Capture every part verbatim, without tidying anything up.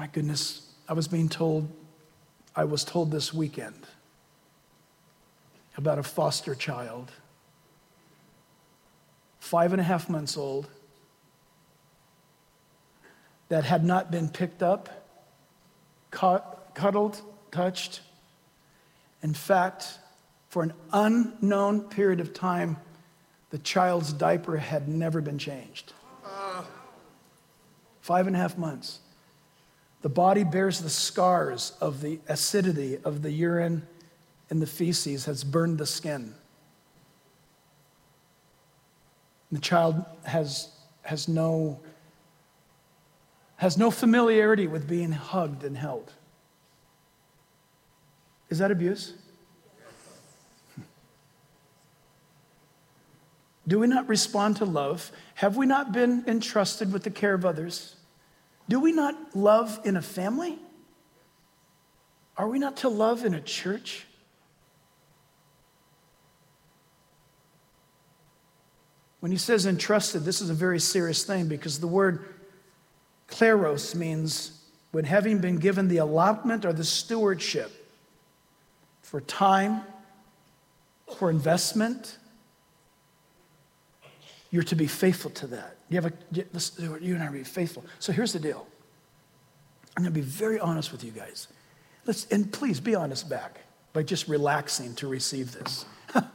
My goodness, I was being told, I was told this weekend about a foster child, five and a half months old, that had not been picked up, caught, cuddled, touched. In fact, for an unknown period of time, the child's diaper had never been changed. Uh. Five and a half months. The body bears the scars of the acidity of the urine and the feces has burned the skin. The child has, has, no, has no familiarity with being hugged and held. Is that abuse? Do we not respond to love? Have we not been entrusted with the care of others? Do we not love in a family? Are we not to love in a church? When he says entrusted, this is a very serious thing because the word kleros means when having been given the allotment or the stewardship for time, for investment, you're to be faithful to that. You have a, you and I are to be faithful. So here's the deal. I'm going to be very honest with you guys. Let's, and please be honest back by just relaxing to receive this.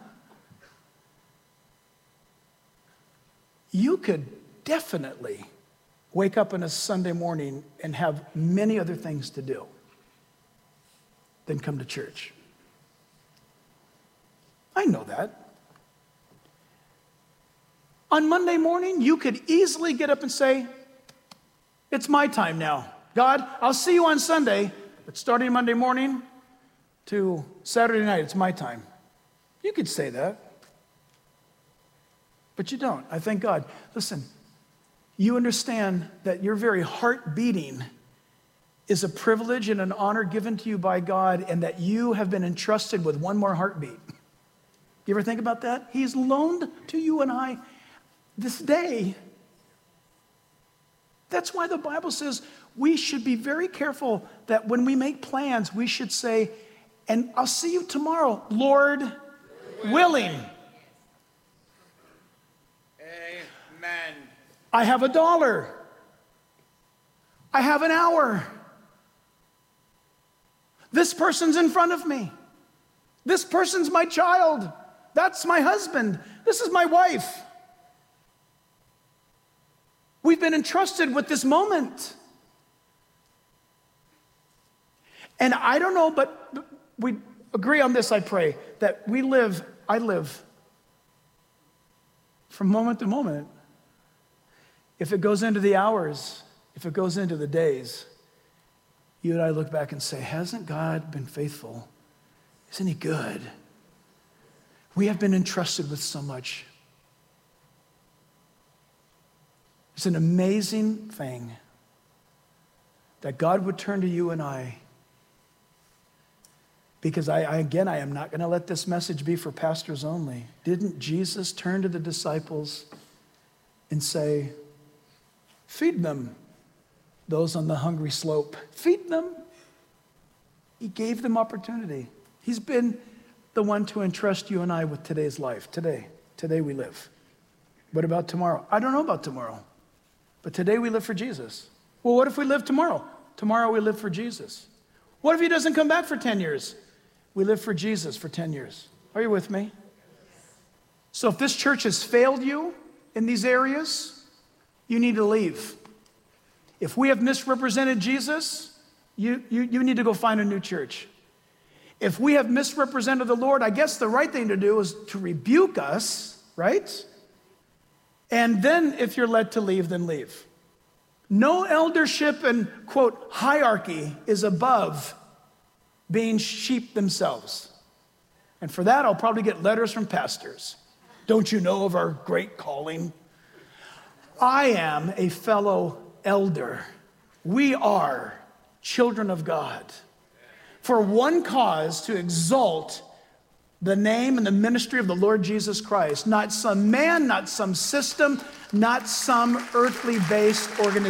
You could definitely wake up on a Sunday morning and have many other things to do than come to church. I know that. On Monday morning, you could easily get up and say, it's my time now. God, I'll see you on Sunday, but starting Monday morning to Saturday night, it's my time. You could say that. But you don't. I thank God. Listen, you understand that your very heart beating is a privilege and an honor given to you by God, and that you have been entrusted with one more heartbeat. You ever think about that? He's loaned to you and I this day. That's why the Bible says we should be very careful that when we make plans, we should say, and I'll see you tomorrow, Lord willing. Amen. I have a dollar. I have an hour. This person's in front of me. This person's my child. That's my husband. This is my wife. We've been entrusted with this moment. And I don't know, but we agree on this, I pray, that we live, I live from moment to moment. If it goes into the hours, if it goes into the days, you and I look back and say, hasn't God been faithful? Isn't he good? We have been entrusted with so much. It's an amazing thing that God would turn to you and I, because I, I again, I am not going to let this message be for pastors only. Didn't Jesus turn to the disciples and say, feed them, those on the hungry slope, feed them? He gave them opportunity. He's been the one to entrust you and I with today's life. Today, today we live. What about tomorrow? I don't know about tomorrow. But today we live for Jesus. Well, what if we live tomorrow? Tomorrow we live for Jesus. What if he doesn't come back for ten years? We live for Jesus for ten years. Are you with me? So if this church has failed you in these areas, you need to leave. If we have misrepresented Jesus, you, you, you need to go find a new church. If we have misrepresented the Lord, I guess the right thing to do is to rebuke us, right? And then if you're led to leave, then leave. No eldership and, quote, hierarchy is above being sheep themselves. And for that, I'll probably get letters from pastors. Don't you know of our great calling? I am a fellow elder. We are children of God. For one cause, to exalt the name and the ministry of the Lord Jesus Christ, not some man, not some system, not some earthly-based organization.